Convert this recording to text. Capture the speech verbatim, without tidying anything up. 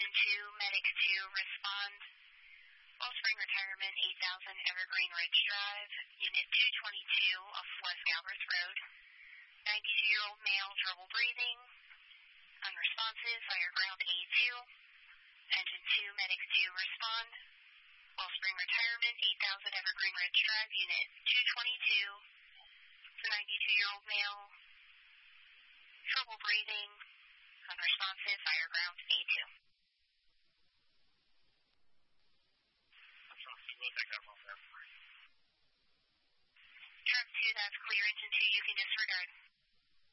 Engine two, Medic two, respond. Wellspring Retirement, eight thousand Evergreen Ridge Drive, Unit two twenty-two off West Galbraith Road. ninety-two-year-old male, trouble breathing, unresponsive, fire ground A two. Engine two, Medic two, respond. Wellspring Retirement, eight thousand Evergreen Ridge Drive, Unit two twenty-two. ninety-two-year-old male, trouble breathing, unresponsive, fire ground A two. We'll take that one there. Truck two, that's clear. Engine two, you can disregard.